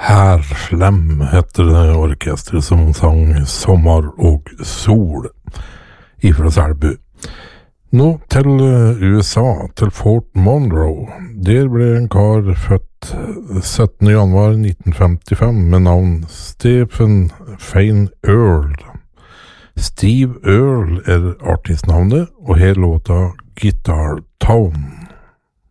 Her Slem heter det orkestret som sang Sommer og sol ifra Selbu. Nå til USA, til Fort Monroe. Der ble en kar født 17. januar 1955 med navn Stephen Fane Earl. Steve Earle artistnavnet, og her låta Guitar Town.